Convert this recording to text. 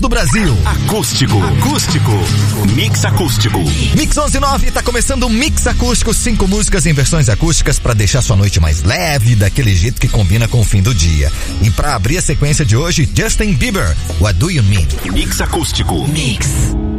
do Brasil. Acústico. Mix acústico. Mix 11:09, tá começando o Mix Acústico, 5 músicas em versões acústicas pra deixar sua noite mais leve, daquele jeito que combina com o fim do dia. E pra abrir a sequência de hoje, Justin Bieber, What Do You Mean? Mix acústico. Mix.